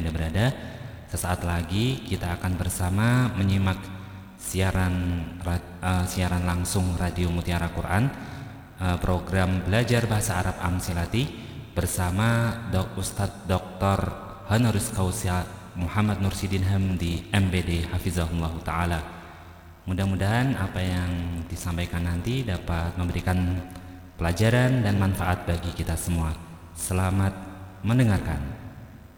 Anda berada. Sesaat lagi kita akan bersama menyimak siaran langsung Radio Mutiara Quran, program belajar bahasa Arab Amsilati bersama Ustadz Dr. Honoris Causa Muhammad Nursidin Hamdi MBD Hafizahullah Ta'ala. Mudah-mudahan apa yang disampaikan nanti dapat memberikan pelajaran dan manfaat bagi kita semua. Selamat mendengarkan.